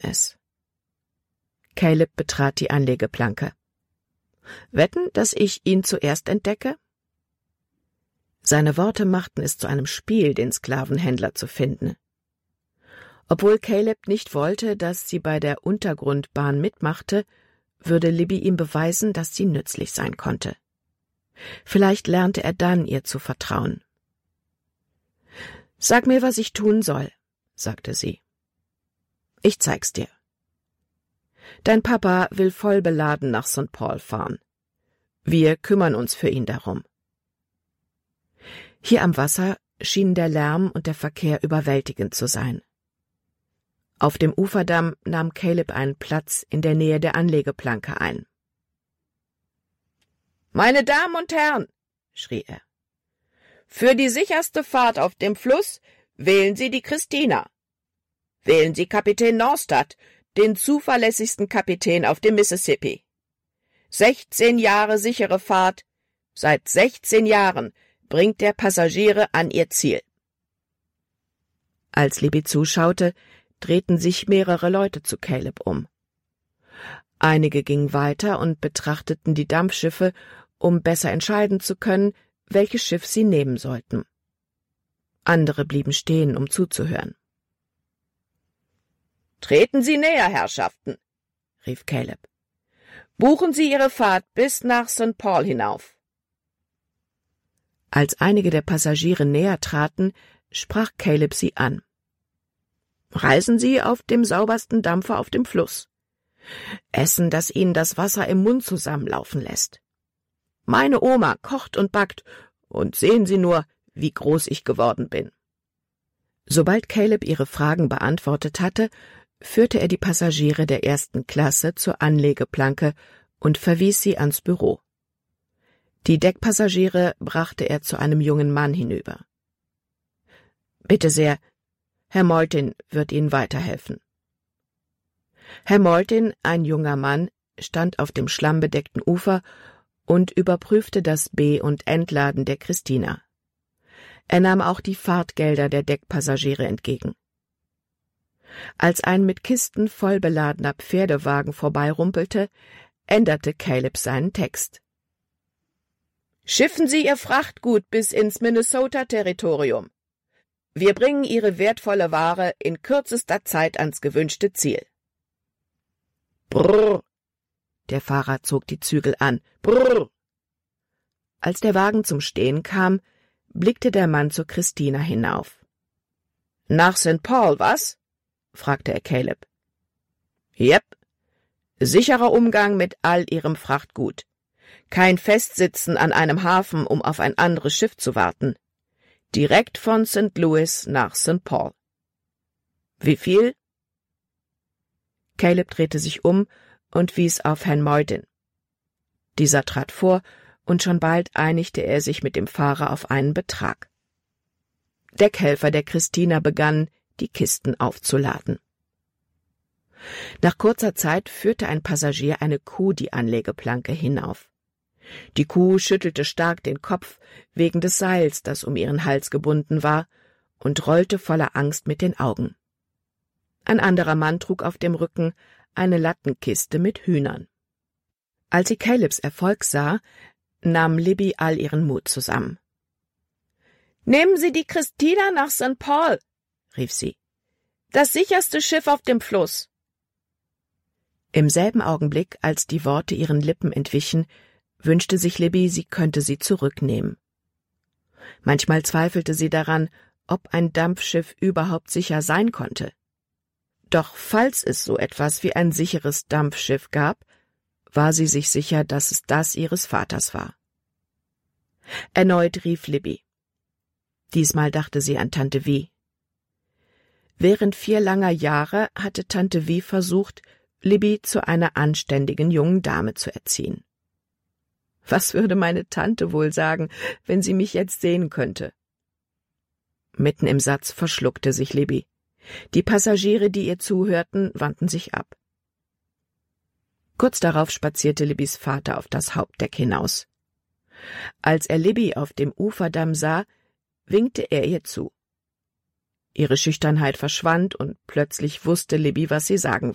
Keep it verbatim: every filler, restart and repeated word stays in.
es. Caleb betrat die Anlegeplanke. »Wetten, dass ich ihn zuerst entdecke?« Seine Worte machten es zu einem Spiel, den Sklavenhändler zu finden. Obwohl Caleb nicht wollte, dass sie bei der Untergrundbahn mitmachte, würde Libby ihm beweisen, dass sie nützlich sein konnte. Vielleicht lernte er dann, ihr zu vertrauen. »Sag mir, was ich tun soll«, sagte sie. »Ich zeig's dir. Dein Papa will voll beladen nach Sankt Paul fahren. Wir kümmern uns für ihn darum.« Hier am Wasser schien der Lärm und der Verkehr überwältigend zu sein. Auf dem Uferdamm nahm Caleb einen Platz in der Nähe der Anlegeplanke ein. »Meine Damen und Herren«, schrie er, »für die sicherste Fahrt auf dem Fluss wählen Sie die Christina. Wählen Sie Kapitän Norstad, den zuverlässigsten Kapitän auf dem Mississippi. Sechzehn Jahre sichere Fahrt, seit sechzehn Jahren bringt der Passagiere an ihr Ziel.« Als Libby zuschaute, drehten sich mehrere Leute zu Caleb um. Einige gingen weiter und betrachteten die Dampfschiffe, um besser entscheiden zu können, welches Schiff sie nehmen sollten. Andere blieben stehen, um zuzuhören. »Treten Sie näher, Herrschaften«, rief Caleb. »Buchen Sie Ihre Fahrt bis nach Sankt Paul hinauf.« Als einige der Passagiere näher traten, sprach Caleb sie an. »Reisen Sie auf dem saubersten Dampfer auf dem Fluss. Essen, das Ihnen das Wasser im Mund zusammenlaufen lässt. Meine Oma kocht und backt, und sehen Sie nur, wie groß ich geworden bin.« Sobald Caleb ihre Fragen beantwortet hatte, führte er die Passagiere der ersten Klasse zur Anlegeplanke und verwies sie ans Büro. Die Deckpassagiere brachte er zu einem jungen Mann hinüber. »Bitte sehr, Herr Maltin wird Ihnen weiterhelfen.« Herr Maltin, ein junger Mann, stand auf dem schlammbedeckten Ufer und überprüfte das Be- und Entladen der Christina. Er nahm auch die Fahrtgelder der Deckpassagiere entgegen. Als ein mit Kisten voll beladener Pferdewagen vorbeirumpelte, änderte Caleb seinen Text. »Schiffen Sie Ihr Frachtgut bis ins Minnesota-Territorium. Wir bringen Ihre wertvolle Ware in kürzester Zeit ans gewünschte Ziel.« »Brrr«, der Fahrer zog die Zügel an, »brrr«. Als der Wagen zum Stehen kam, blickte der Mann zur Christina hinauf. »Nach Sankt Paul, was?« fragte er Caleb. »Jep. Sicherer Umgang mit all Ihrem Frachtgut. Kein Festsitzen an einem Hafen, um auf ein anderes Schiff zu warten. Direkt von Sankt Louis nach Sankt Paul.« »Wie viel?« Caleb drehte sich um und wies auf Herrn Maltin. Dieser trat vor, und schon bald einigte er sich mit dem Fahrer auf einen Betrag. Deckhelfer der Christina begannen, die Kisten aufzuladen. Nach kurzer Zeit führte ein Passagier eine Kuh die Anlegeplanke hinauf. Die Kuh schüttelte stark den Kopf wegen des Seils, das um ihren Hals gebunden war, und rollte voller Angst mit den Augen. Ein anderer Mann trug auf dem Rücken eine Lattenkiste mit Hühnern. Als sie Calebs Erfolg sah, nahm Libby all ihren Mut zusammen. »Nehmen Sie die Christina nach Sankt Paul«, rief sie. »Das sicherste Schiff auf dem Fluss.« Im selben Augenblick, als die Worte ihren Lippen entwichen, wünschte sich Libby, sie könnte sie zurücknehmen. Manchmal zweifelte sie daran, ob ein Dampfschiff überhaupt sicher sein konnte. Doch falls es so etwas wie ein sicheres Dampfschiff gab, war sie sich sicher, dass es das ihres Vaters war. Erneut rief Libby. Diesmal dachte sie an Tante Vi. Während vier langer Jahre hatte Tante Vi versucht, Libby zu einer anständigen jungen Dame zu erziehen. Was würde meine Tante wohl sagen, wenn sie mich jetzt sehen könnte? Mitten im Satz verschluckte sich Libby. Die Passagiere, die ihr zuhörten, wandten sich ab. Kurz darauf spazierte Libbys Vater auf das Hauptdeck hinaus. Als er Libby auf dem Uferdamm sah, winkte er ihr zu. Ihre Schüchternheit verschwand und plötzlich wusste Libby, was sie sagen